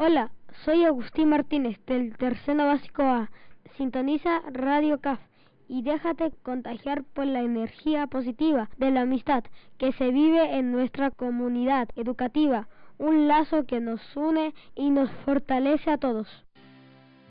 Hola, soy Agustín Martínez del Tercero Básico A. Sintoniza Radio CAF y déjate contagiar por la energía positiva de la amistad que se vive en nuestra comunidad educativa, un lazo que nos une y nos fortalece a todos.